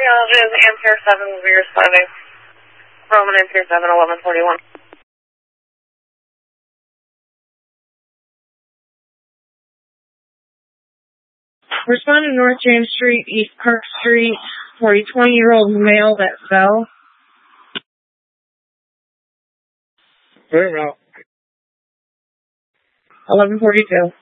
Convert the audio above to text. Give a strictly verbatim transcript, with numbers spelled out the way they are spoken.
cardiologist, Ampere seven will be responding. Roman Ampere seven, eleven forty-one. Respond to North James Street, East Park Street, for a twenty-year-old male that fell. Very well. eleven forty-two.